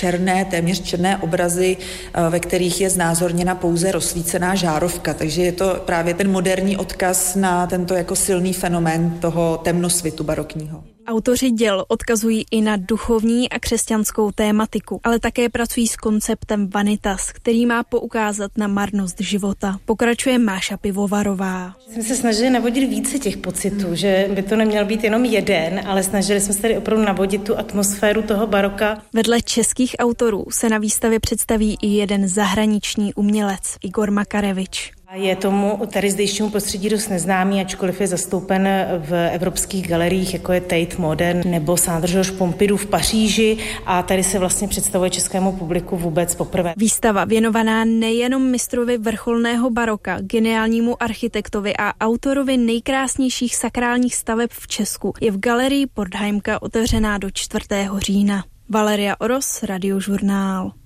téměř černé obrazy, ve kterých je znázorněna pouze rozsvícená žárovka. Takže je to právě ten moderní odkaz na tento jako silný fenomén toho temnosvitu barokního. Autoři děl odkazují i na duchovní a křesťanskou tématiku, ale také pracují s konceptem vanitas, který má poukázat na marnost života. Pokračuje Máša Pivovarová. Jsme se snažili navodit více těch pocitů, že by to neměl být jenom jeden, ale snažili jsme se tady opravdu navodit tu atmosféru toho baroka. Vedle českých autorů se na výstavě představí i jeden zahraniční umělec, Igor Makarevič. Je tomu tady zdejšímu prostředí dost neznámý, ačkoliv je zastoupen v evropských galeriích, jako je Tate Modern nebo Centre Georges Pompidou v Paříži, a tady se vlastně představuje českému publiku vůbec poprvé. Výstava věnovaná nejenom mistrovi vrcholného baroka, geniálnímu architektovi a autorovi nejkrásnějších sakrálních staveb v Česku je v galerii Portheimka otevřená do 4. října. Valeria Oros, Radiožurnál.